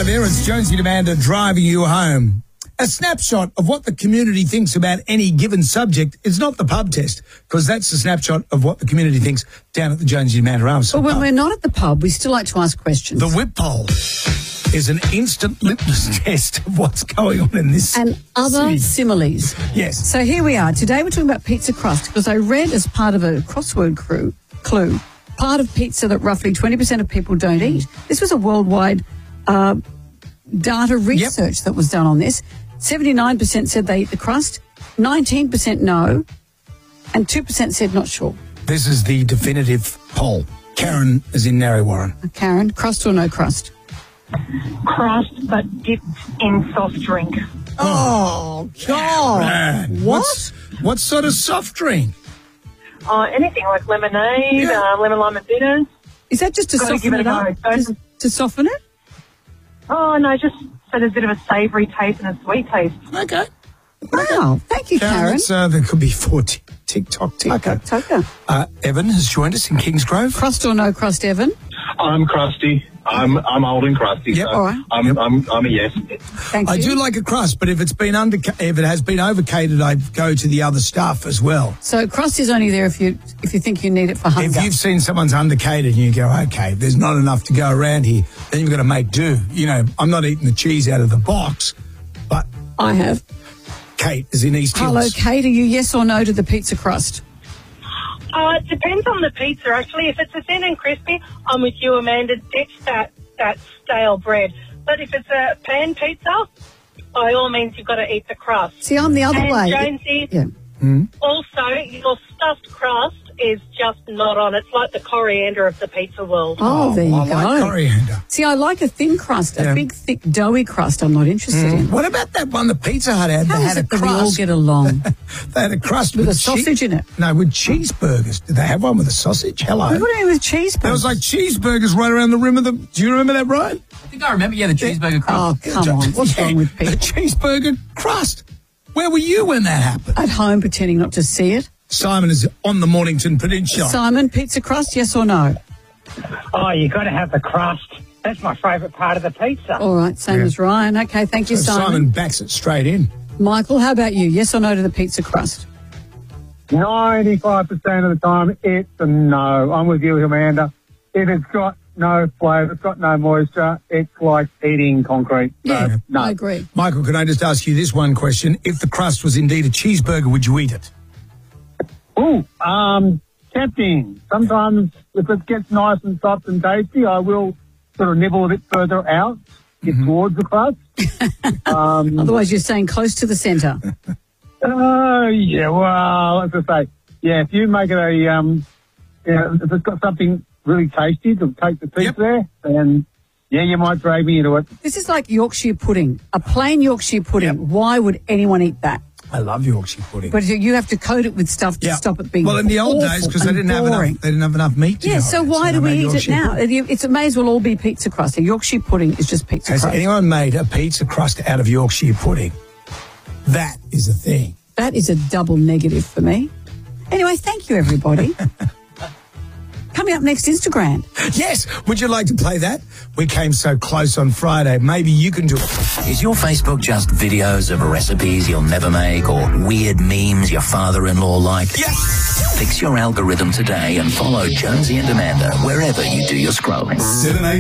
there. It's Jonesy and Amanda driving you home. A snapshot of what the community thinks about any given subject is not the pub test, because that's the snapshot of what the community thinks down at the Jonesy and Amanda Arms. But when we're not at the pub, we still like to ask questions. The whip poll is an instant litmus test of what's going on in this and other city. similes. Yes. So here we are. Today we're talking about pizza crust, because I read as part of a crossword clue, part of pizza that roughly 20% of people don't eat. This was a worldwide data research that was done on this. 79% said they eat the crust, 19% no, and 2% said not sure. This is the definitive poll. Karen is in Narre Warren. Karen, crust or no crust? Crust, but dipped in soft drink. Oh, God. Man, What? What sort of soft drink? Anything like lemonade, lemon, lime and bitters. Is that just to Gotta soften give it up? it a go. Just to soften it? Oh, no, just so there's a bit of a savoury taste and a sweet taste. Okay. Wow. Thank you, Karen. There could be 4 TikTok. Tucker. Evan has joined us in Kingsgrove. Crust or no crust, Evan? I'm crusty. I'm old and crusty. Yep. So All right. I'm a yes. Thank you. I do like a crust, but if it has been overcated, I go to the other stuff as well. So crust is only there if you think you need it for hunger. If you've seen someone's undercated and you go, okay, there's not enough to go around here, then you've got to make do. You know, I'm not eating the cheese out of the box, but I have. Kate is in East Hills. Hello, Kate. Are you yes or no to the pizza crust? It depends on the pizza, actually. If it's a thin and crispy, I'm with you, Amanda. Ditch that stale bread. But if it's a pan pizza, by all means, you've got to eat the crust. See, I'm the other and way. Jonesy, Yeah. also, your stuffed crust is just not on. It's like the coriander of the pizza world. Oh, there you I go. like coriander. See, I like a thin crust. Yeah. A big, thick, doughy crust I'm not interested in. What about that one that Pizza Hut had? How They is had a it that we all crust. get along? They had a crust With a sausage in it? No, with cheeseburgers. Did they have one with a sausage? Hello. What do you do with cheeseburgers? There was like cheeseburgers right around the rim of the... Do you remember that, Brian? I think I remember, the cheeseburger crust. Oh, come on. What's wrong with people? The cheeseburger crust. Where were you when that happened? At home pretending not to see it. Simon is on the Mornington Peninsula. Simon, pizza crust, yes or no? Oh, you got to have the crust. That's my favourite part of the pizza. All right, same as Ryan. Okay, thank you, So Simon backs it straight in. Michael, how about you? Yes or no to the pizza crust? 95% of the time, it's a no. I'm with you, Amanda. If it's got no flavour, it's got no moisture, it's like eating concrete. So, Yeah, no. I agree. Michael, can I just ask you this one question? If the crust was indeed a cheeseburger, would you eat it? Ooh, tempting. Sometimes if it gets nice and soft and tasty, I will sort of nibble a bit further out, get towards the crust. Otherwise, you're staying close to the centre. Yeah, well, as I say, yeah, if you make it if it's got something really tasty to take the piece there, then, yeah, you might drag me into it. This is like Yorkshire pudding, a plain Yorkshire pudding. Why would anyone eat that? I love Yorkshire pudding. But you have to coat it with stuff to stop it being Well, in the old awful days, because they and didn't boring. have enough meat to Yeah, go so with why they do we made eat it Yorkshire now? pudding. It may as well all be pizza crust. A Yorkshire pudding is just pizza Has crust. anyone made a pizza crust out of Yorkshire pudding? That is a thing. That is a double negative for me. Anyway, thank you, everybody. Coming up next, Instagram. Yes. Would you like to play that? We came so close on Friday. Maybe you can do it. Is your Facebook just videos of recipes you'll never make or weird memes your father-in-law liked? Yes. Fix your algorithm today and follow Jonesy and Amanda wherever you do your scrolling.